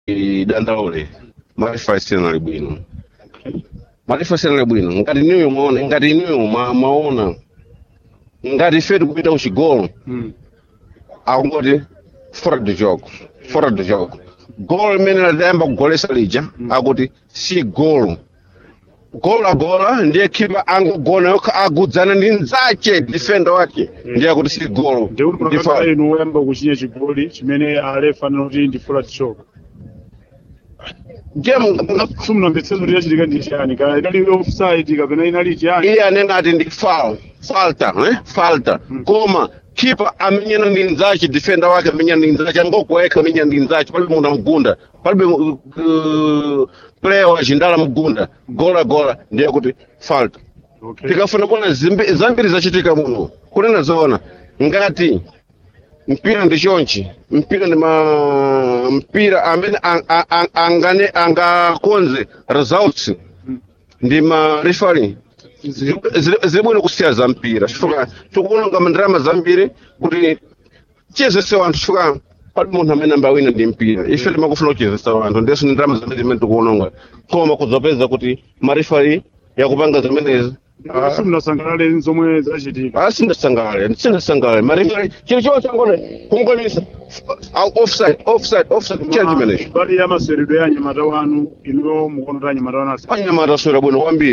dandaule marifa sina libwino marifa sina libwino ngati niyo maona ngati fetu kupita kuchigolo akungoti fora do jogo golo limene ladayamba kugolesa lija akuti si golo agora ndiye khipa angogona yokha agudzana ndi nzache defender wake ndiye akuti si golo ndikuti inu woyamba kuchinya chigoli chimene alefa anoti ndi fora do jogo game sumnambetsezo kuti yachitika ndi chiyani kana inali offside kapena inali chiyani iye anene ati ndi falta koma khipa amenyana ndi nzache defender wake amenyana ndi nzache angokuweka amenyana ndi nzache palibe munthu amugunda palibe player wachindala mugunda gola ndiye kuti falta tikafuna kuona zambiri zachitika muno kunena zoona ngati mpira ndi chonchi mpira ndi mpira amene angakonze results ndi ma referee zili bwino kusiya za mpira chifukwa tikuononga mandrama zambiri kuti chiyezese wanthu chifukwa pali munthu amene ambawina ndi mpira ife timakufuna kuchiyezesa wanthu ndiyeso ni ndrama zambiri zimene tikuononga koma kuzopeza kuti marefari yakupanga zimenezi simunasangalale zomwe zachitika sindasangalale marefari chili chonse angone kungolisa offside chili chimenecho bali ya maseredwe ya anyamata wanu inuyo mukonota anyamata wanu anyamata aswera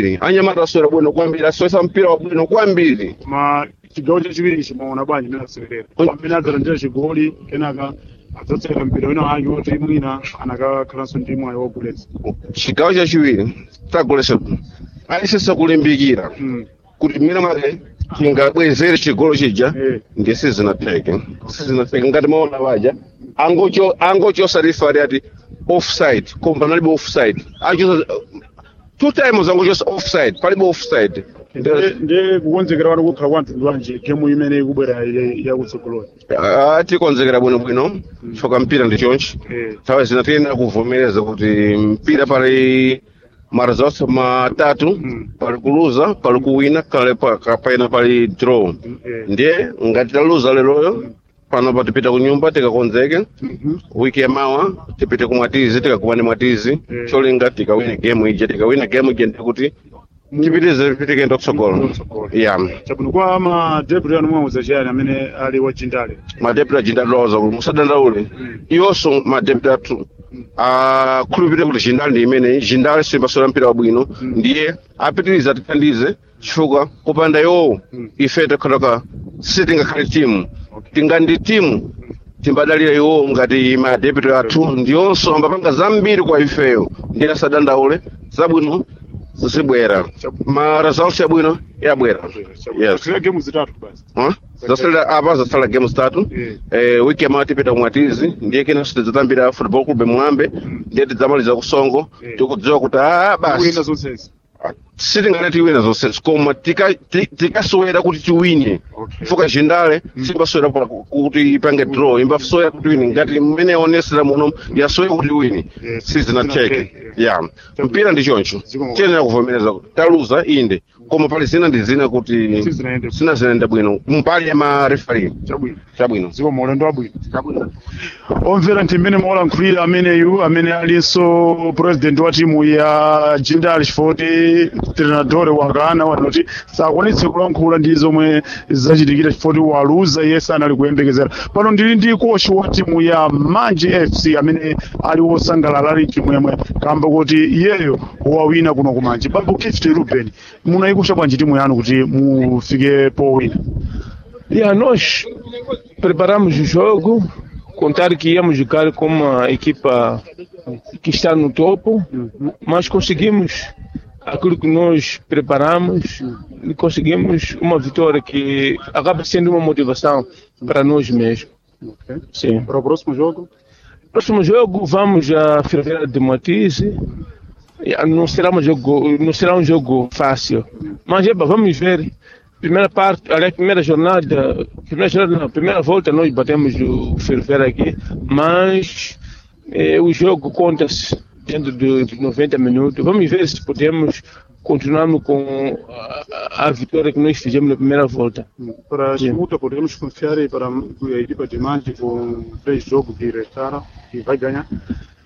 bwino kwambiri aswesa mpira wabwino kwambiri ma chigawo chachiwiri chimaona bwanji mene aseredera pamene adzalandira chigoli kenaka adzatseka mpira wina wake woti mwina anakakhalanso ndi mwayi wogoletsa chigawo chachiwiri tagolesa alisesa kulimbikira kuti mwina mwake chingabwezere chigolo chija ndi sizinatheke ngati maona waja angochosa rifari ati offside koma panalibe offside achosa two times angochosa offside palibe offside ndi kukonzekera wanu kukhala kwanthu bwanji gemu imene ikubwera yakutsogoloni tikonzekera bwinobwino choka mpira ndi chonchi tawa zina tiyenera kuvomereza kuti mpira pali mara zonse matatu pali kuluza pali kuwina kapena pali draw ndiye ngati taluza leroyo pano tipita kunyumba tikakonzeke wiki yamawa tipite kumwatizi tikakumane mwatizi cholinga tikawine game ija ndikuti tipitize tikenda kutsogolo chabwino kwa madebri anu mwauza chiyani amene ali wachindale madebri achindale loza musadandaule iwonso madebri athu akhulupirira kuti chindale ndi imene chindale simbasola mpira wabwino ndiye apitiriza tithandize chifukwa kupanda iwowo ife tikhotoka sitingakhale timu tingandi timu timbadalira iwo ngati madebri athu ndiyonso ambapanga zambiri kwa ifeyo ndiye asadandaule zabwino zibwera ma results yabwino yabwera game zitatu basi zasala game zitatu wiki yamawa tipita kumwatizi ndiye kena sitizatambira football club mwambe ndiye tidzamaliza kusongo tikudziwa kuti basi sitingane tiwina zonse koma tikasowera kuti tiwine fuka chindale simbasowera kuti ipange draw imbasowera kuti wine ngati mmene yaonesera muno yasowera kuti wine sizinacheke mpira ndi choncho tiyenera kuvomereza taluza inde koma pali zina ndi zina kuti sinazinaenda bwino mpali ya marefari chabwino ziko maulendo abwino omvera ntimmene mwalankhulira ameneyu amene alinso president wa timu ya jindali chifoti trenadore wakana wanoti sakwanitse kulankhula ndi zomwe zachitikira chifoti waluza yese anali kuyembekezera pano ndili ndi kochi wa timu ya Manje FC amene ali wosangalala ali chimwemwe kamba kuti iyeyo wawina kuno kumanje babu Gift Ruben munaikusha bwanji timu yanu kuti mufike powina nós preparamos o jogo, contar que íamos jogar com uma equipa que está no topo, mas conseguimos aquilo que nós preparamos e conseguimos uma vitória que acaba sendo uma motivação para nós mesmos. Sim. Para o próximo jogo? Próximo jogo vamos a Ferreira de Matize. Não será um jogo fácil, mas vamos ver. Primeira volta nós batemos o Ferreira aqui, mas o jogo conta-se dentro de 90 minutos. Vamos ver se podemos continuar com a vitória que nós fizemos na primeira volta. Para a disputa, podemos confiar para a equipa de Manje com 3 jogos que restaram e vai ganhar?